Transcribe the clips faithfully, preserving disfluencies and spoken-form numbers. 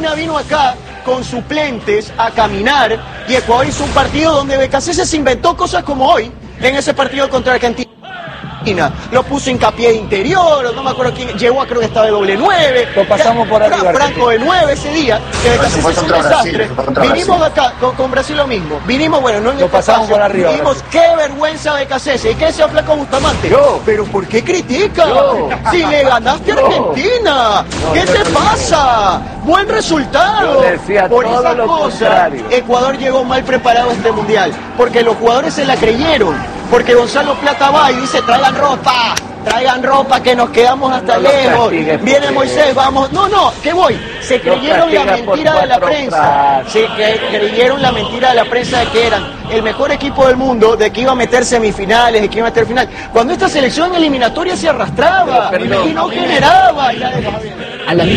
Argentina vino acá con suplentes a caminar y Ecuador hizo un partido donde Becasese se inventó cosas como hoy en ese partido contra Argentina. Lo puso hincapié de interior, no me acuerdo quién, llegó a creo que estaba de doble nueve. Lo pasamos por arriba. Franco de nueve ese día, que Becasese es un desastre. Vinimos acá con, con Brasil lo mismo. Vinimos, bueno, no en Lo pasamos por arriba. Vinimos, qué vergüenza Becasese. ¿Y qué decía Flaco Bustamante? Yo. Pero ¿por qué critica? Yo. Si le ganaste a Argentina. No, ¿Qué no, te no, pasa? Buen resultado. Yo decía por todo esa lo cosa, contrario. Ecuador llegó mal preparado a este mundial. Porque los jugadores se la creyeron. Porque Gonzalo Plata va y dice, traigan ropa. Traigan ropa que nos quedamos hasta no, no lejos. Viene porque... Moisés, vamos. No, no, ¿qué voy? Se creyeron la mentira de la prensa. Se que, creyeron la mentira de la prensa de que eran el mejor equipo del mundo, de que iba a meter semifinales, de que iba a meter final. Cuando esta selección eliminatoria se arrastraba pero, pero, y no generaba. Y la a la...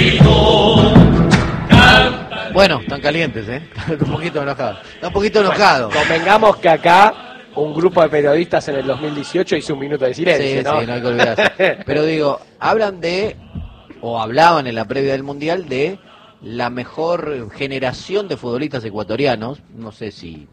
Bueno, están calientes, ¿eh? Un poquito enojados. Un poquito enojados. Bueno, convengamos que acá un grupo de periodistas en el dos mil dieciocho hizo un minuto de silencio, sí, ¿no? Sí, no hay que olvidarse. Pero digo, hablan de, o hablaban en la previa del Mundial de la mejor generación de futbolistas ecuatorianos. No sé si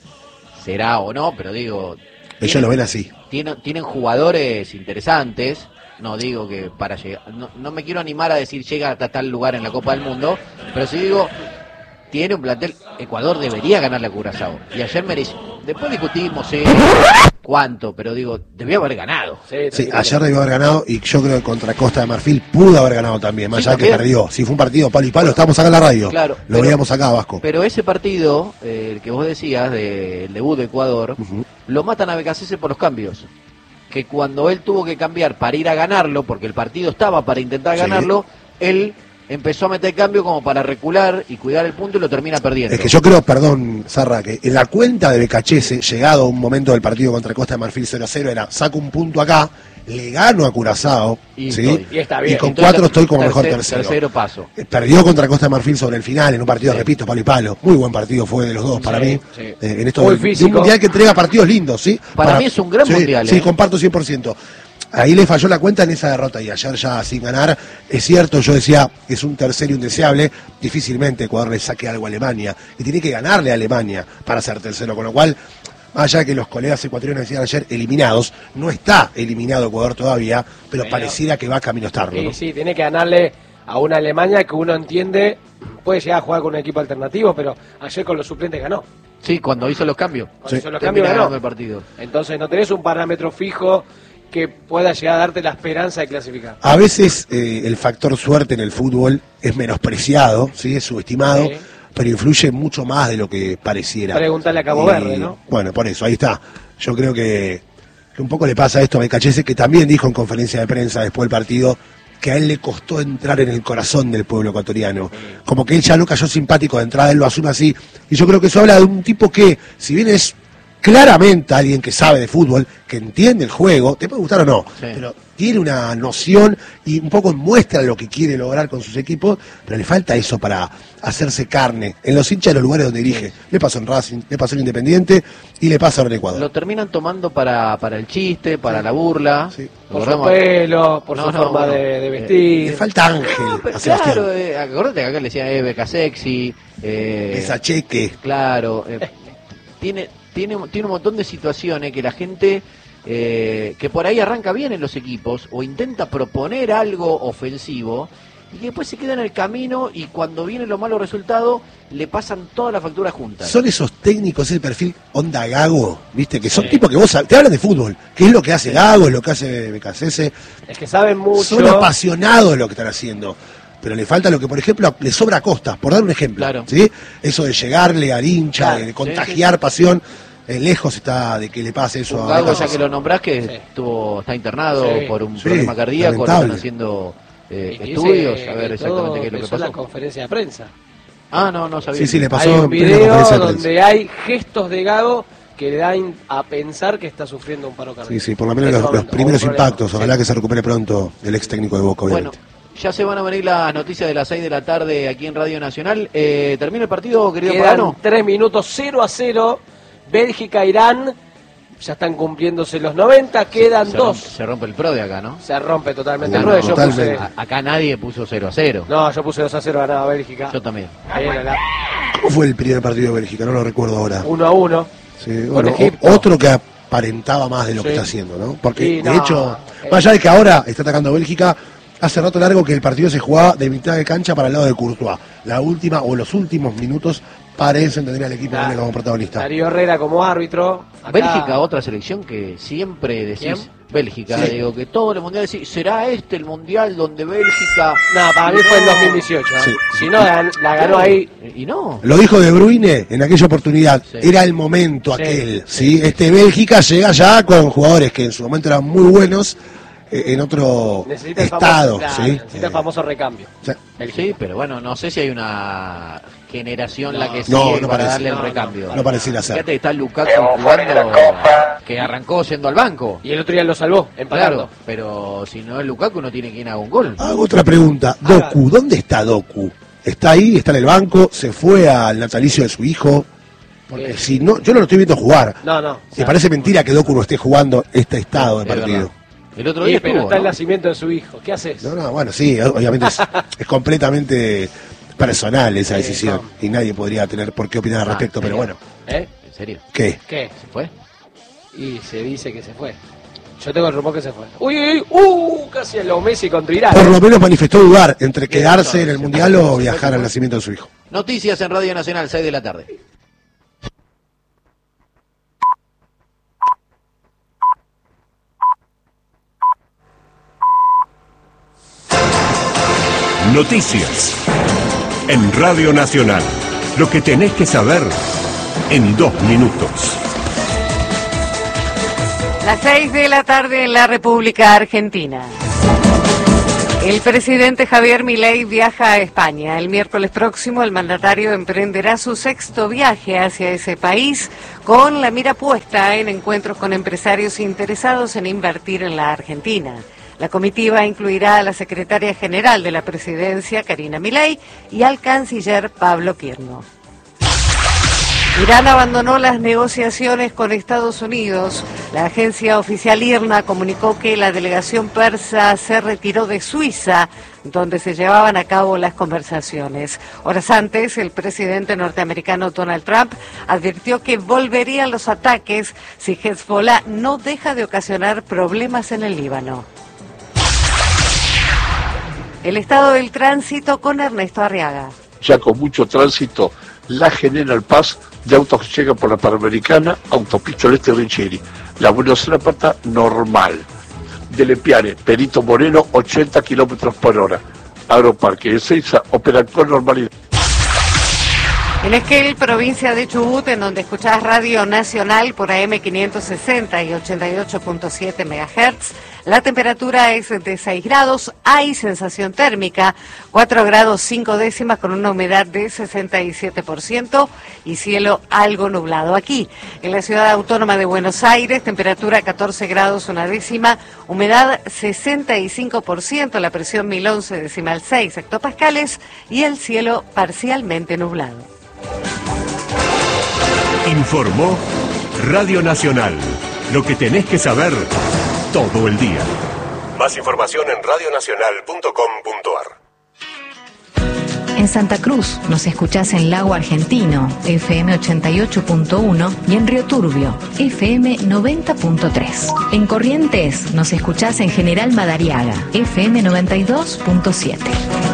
será o no, pero digo... Ellos tienen, lo ven así. Tienen, tienen jugadores interesantes. No digo que para llegar... No, no me quiero animar a decir llega hasta tal lugar en la Copa del Mundo, pero sí digo... Tiene un plantel, Ecuador debería ganarle a Curazao. Y ayer mereció. Después discutimos eh, cuánto, pero digo, debió haber ganado. Sí, sí, ayer debió haber ganado y yo creo que contra Costa de Marfil pudo haber ganado también, más sí, allá también. Que perdió. Si fue un partido palo y palo, estamos acá en la radio. Claro, lo pero, veíamos acá, Vasco. Pero ese partido, eh, el que vos decías, del de debut de Ecuador, uh-huh. lo matan a Becasese por los cambios. Que cuando él tuvo que cambiar para ir a ganarlo, porque el partido estaba para intentar sí. ganarlo, él... empezó a meter cambio como para recular y cuidar el punto y lo termina perdiendo. Es que yo creo, perdón, Zarra, que en la cuenta de Becasese, llegado un momento del partido contra Costa de Marfil cero a cero, era saco un punto acá, le gano a Curazao, y, ¿sí? y, está bien. y con Entonces, cuatro estoy como tercer, mejor tercero. Tercero paso. Perdió contra Costa de Marfil sobre el final, en un partido, sí. repito, palo y palo. Muy buen partido fue de los dos para sí, mí. Sí. Eh, en esto Muy de, físico. de un mundial que entrega partidos lindos, ¿sí? Para, para mí es un gran sí, mundial. Sí, ¿eh? comparto cien por ciento. Ahí le falló la cuenta en esa derrota y ayer ya sin ganar, es cierto, yo decía, es un tercero indeseable, difícilmente Ecuador le saque algo a Alemania, y tiene que ganarle a Alemania para ser tercero, con lo cual, más allá de que los colegas ecuatorianos decían ayer eliminados, no está eliminado Ecuador todavía, pero bueno, pareciera que va camino a estarlo, ¿no? Sí, sí, tiene que ganarle a una Alemania que uno entiende, puede llegar a jugar con un equipo alternativo, pero ayer con los suplentes ganó. Sí, cuando hizo los cambios. Cuando sí. hizo los cambios ganó. El partido. Entonces no tenés un parámetro fijo que pueda llegar a darte la esperanza de clasificar. A veces eh, el factor suerte en el fútbol es menospreciado, ¿sí? Es subestimado, sí. pero influye mucho más de lo que pareciera. Pregúntale a Cabo y, Verde, ¿no? Bueno, por eso, ahí está. Yo creo que, que un poco le pasa esto a Becasese, que también dijo en conferencia de prensa después del partido que a él le costó entrar en el corazón del pueblo ecuatoriano. Sí. Como que él ya no cayó simpático de entrada, él lo asume así. Y yo creo que eso habla de un tipo que, si bien es claramente alguien que sabe de fútbol, que entiende el juego, te puede gustar o no, sí. pero tiene una noción y un poco muestra lo que quiere lograr con sus equipos, pero le falta eso para hacerse carne en los hinchas de los lugares donde dirige. Sí. Le pasó en Racing, le pasó en Independiente y le pasa ahora en Ecuador. Lo terminan tomando para, para el chiste, para sí. la burla. Sí. Por su pelo, por no, su no, forma no, de, de vestir. Le falta ángel. No, pero claro, eh, acordate que acá le decían eh, beca sexy. Eh, Esa cheque. Claro. Eh, tiene... Tiene, tiene un montón de situaciones que la gente, eh, que por ahí arranca bien en los equipos, o intenta proponer algo ofensivo, y que después se queda en el camino, y cuando vienen los malos resultados, le pasan todas las facturas juntas. Son esos técnicos, ese perfil onda Gago, viste, que son sí. tipos que vos te hablan de fútbol, que es lo que hace sí. Gago, es lo que hace Becasese. Es que saben mucho. Son apasionados de lo que están haciendo. Pero le falta lo que, por ejemplo, le sobra a Costa, por dar un ejemplo. Claro. ¿Sí? Eso de llegarle al hincha, claro, de contagiar sí, sí. pasión, eh, lejos está de que le pase eso un a Gago, ya que lo nombrás, que sí. estuvo, está internado sí. por un sí, problema cardíaco, lo están haciendo eh, estudios, a ver exactamente qué es lo que pasó. La conferencia de prensa. Ah, no, no sabía. Sí, sí, le pasó hay un video donde hay gestos de Gago que le dan a pensar que está sufriendo un paro cardíaco. Sí, sí, por lo menos los, los primeros impactos, ojalá sí. que se recupere pronto el ex técnico de Boca, obviamente. Bueno. Ya se van a venir las noticias de las seis de la tarde aquí en Radio Nacional. Eh, ¿Termina el partido, querido Pagano? tres minutos, cero a cero. Bélgica-Irán. ya están cumpliéndose los noventa, quedan se, se dos. Rompe, se rompe el pro de acá, ¿no? Se rompe totalmente No, el pro. no, Yo totalmente. puse... A- acá nadie puso cero a cero. No, yo puse dos a cero ganaba Bélgica. Yo también. Ahí era la ¿Cómo fue el primer partido de Bélgica? No lo recuerdo ahora. uno a uno. Sí, con bueno, Egipto. o- otro que aparentaba más de lo que Sí. está haciendo, ¿no? Porque, Sí, de no, hecho, eh. más allá de que ahora está atacando Bélgica, hace rato largo que el partido se jugaba de mitad de cancha para el lado de Courtois. La última o los últimos minutos parecen tener al equipo Claro. como protagonista. Darío Herrera como árbitro. Acá- Bélgica, otra selección que siempre decís, ¿Quién? Bélgica, Sí. digo que todo el mundial decís, ¿será este el mundial donde Bélgica? No, para mí fue en dos mil dieciocho. ¿eh? Sí. Si no, la, la ganó ahí. Y no. Lo dijo De Bruyne en aquella oportunidad, Sí. era el momento Sí. aquel, ¿sí? Este Bélgica llega ya con jugadores que en su momento eran muy buenos eh, en otro Necesita el estado, famoso, claro, ¿sí? necesita el famoso recambio. Sí. Sí, pero bueno, no sé si hay una generación la que No, sigue no para parece. darle el No, recambio. no pareciera ser. Fíjate que está Lukaku jugando, que arrancó siendo al banco. Y el otro día lo salvó, empatando. Claro, pero si no es Lukaku no tiene quien haga un gol. Hago otra pregunta. Doku, ¿dónde está Doku? ¿Está ahí? ¿Está en el banco? ¿Se fue al natalicio de su hijo? Porque Eh. si no, yo no lo estoy viendo jugar. No, no. Me parece mentira que Doku no esté jugando este estado de Es partido. verdad. El otro Sí, día pero estuvo, está el ¿no? nacimiento de su hijo. ¿Qué haces? No, no, bueno, sí, obviamente es, es completamente personal esa Sí, decisión. no. Y nadie podría tener por qué opinar al Ah, respecto, pero sí. bueno. ¿Eh? ¿En serio? ¿Qué? ¿Qué? ¿Se fue? Y se dice que se fue. Yo tengo el rumor que se fue. Uy, uy, uy, uh, casi a lo Messi contra Irán. Por lo menos manifestó dudar entre ¿Qué? quedarse No, en el se Mundial fue, o se viajar fue. al nacimiento de su hijo. Noticias en Radio Nacional, seis de la tarde. Noticias en Radio Nacional. Lo que tenés que saber en dos minutos. Las seis de la tarde en la República Argentina. El presidente Javier Milei viaja a España. El miércoles próximo el mandatario emprenderá su sexto viaje hacia ese país con la mira puesta en encuentros con empresarios interesados en invertir en la Argentina. La comitiva incluirá a la secretaria general de la presidencia, Karina Milei, y al canciller Pablo Pierno. Irán abandonó las negociaciones con Estados Unidos. La agencia oficial IRNA comunicó que la delegación persa se retiró de Suiza, donde se llevaban a cabo las conversaciones. Horas antes, el presidente norteamericano Donald Trump advirtió que volverían los ataques si Hezbollah no deja de ocasionar problemas en el Líbano. El estado del tránsito con Ernesto Arriaga. Ya con mucho tránsito, la General Paz de autos que llegan por la Panamericana, Autopista Este Riccieri. La Buenos Aires Pata normal. De Lepiane, Perito Moreno, ochenta kilómetros por hora. Agroparque de Ezeiza opera con normalidad. En Esquel, provincia de Chubut, en donde escuchás Radio Nacional por A M quinientos sesenta y ochenta y ocho punto siete megahertz, la temperatura es de seis grados, hay sensación térmica, cuatro grados cinco décimas con una humedad de sesenta y siete por ciento y cielo algo nublado. Aquí, en la ciudad autónoma de Buenos Aires, temperatura catorce grados una décima, humedad sesenta y cinco por ciento, la presión mil once decimal seis hectopascales y el cielo parcialmente nublado. Informó Radio Nacional. Lo que tenés que saber todo el día. Más información en radionacional punto com punto ar. En Santa Cruz nos escuchás en Lago Argentino, F M ochenta y ocho punto uno, y en Río Turbio, F M noventa punto tres. En Corrientes nos escuchás en General Madariaga, F M noventa y dos punto siete.